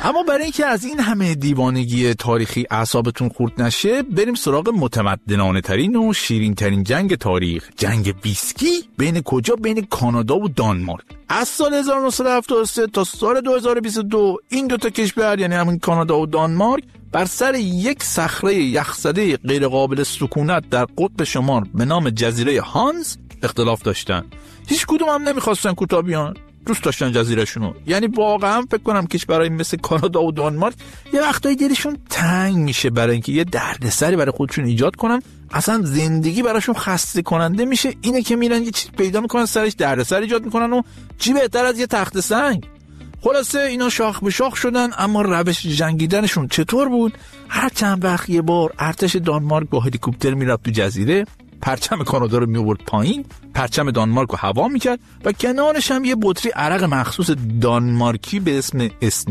اما برای اینکه از این همه دیوانگی تاریخی اعصابتون خورد نشه، بریم سراغ متمدنانه ترین و شیرین ترین جنگ تاریخ، جنگ ویسکی. بین کجا؟ بین کانادا و دانمارک. از سال 1973 تا سال 2022 این دوتا کشور، یعنی همین کانادا و دانمارک، بر سر یک صخره یخزده غیر قابل سکونت در قطب شمال به نام جزیره هانز اختلاف داشتن. هیچ کدوم هم نمیخواستن کوتاه بیان، دوست داشتن جزیره‌شونو. یعنی واقعا فکر کنم کشورهای مثل کانادا و دانمارک یه وقتایی دلشون تنگ میشه برای اینکه یه دردسری برای خودشون ایجاد کنن، اصلا زندگی براشون خسته کننده میشه. اینه که میرن یه چیز پیدا میکنن سرش دردسر ایجاد میکنن و چی بهتر از یه تخت سنگ. خلاصه اینا شاخ به شاخ شدن. اما روش جنگیدنشون چطور بود؟ هر چند وقت یه بار ارتش دانمارک با هلیکوپتر میرفت تو جزیره، پرچم کانادا رو میورد پایین، پرچم دانمارک رو هوا میکرد و کنارش هم یه بطری عرق مخصوص دانمارکی به اسم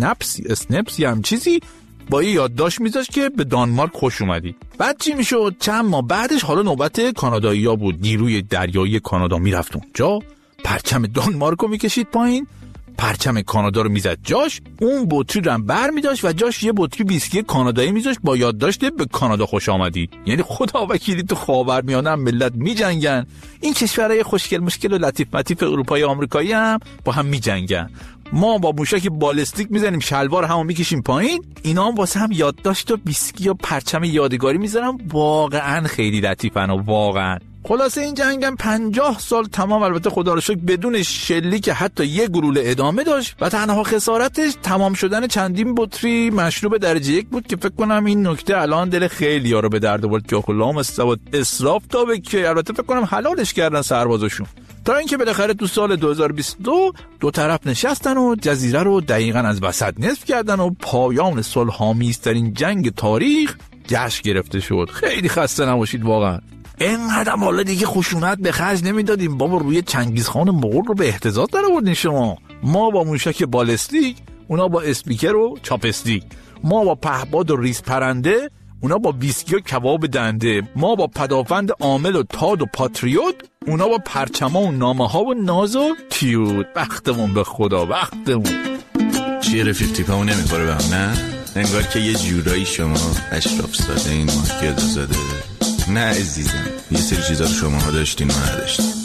اسنپسی هم چیزی با یه یادداشت میذاشت که به دانمارک خوش اومدی. بعد چی میشد؟ چند ماه بعدش حالا نوبت کانادایی‌ها بود. نیروی دریایی کانادا میرفت اونجا، پرچم دانمارک رو میکشید پایین، پرچم کانادا رو میزد جاش، اون بطری رو هم بر میداشت و جاش یه بطری ویسکی کانادایی میذاشت با یادداشت به کانادا خوش آمدی. یعنی خدا وکیلی تو خاورمیانه هم ملت میجنگن، این کشورهای خوشگل مشکل و لطیف مطیف اروپایی و آمریکایی هم با هم میجنگن. ما با موشک بالستیک میزنیم، شلوار همو میکشیم پایین، اینا هم واسه هم یادداشت و ویسکی و پرچم یادگاری میذارن. واقعا خیلی لطیفن و واقعا. خلاصه این جنگم 50 سال تمام، البته خدا رو شکر بدون شلیک حتی یه گلوله ادامه داشت و تنها خسارتش تمام شدن چندین بطری مشروب درجه 1 بود که فکر کنم این نکته الان دل خیلی‌ها رو به درد آورد که خلام استواد اسراف تا به که البته فکر کنم حلالش کردن سربازاشون. تا اینکه بالاخره تو سال 2022 دو طرف نشستن و جزیره رو دقیقاً از وسط نصف کردن و پایان صلح‌آمیزترین جنگ تاریخ جشن گرفته شد. خیلی خسته نباشید واقعا. اینقدر حالا دیگه خشونت به خرج نمیدادیم بابا، روی چنگیزخان مغول رو به اهتزاز در آوردین شما. ما با موشک بالستیک، اونا با اسپیکر و چاپستیک. ما با پهباد و ریز پرنده، اونا با ویسکی و کباب دنده. ما با پدافند عامل و تاد و پاتریوت، اونا با پرچما و نامه ها و ناز و کیوت. وقتمون به خدا، وقتمون. چیه رفیق تیپمون نمیخوره به هم؟ نه؟ انگار که یه جورایی شما اشراف ساده این ماه گردو زاده. نه عزیزم، یه سری چیزا رو شماها داشتین و نداشتین.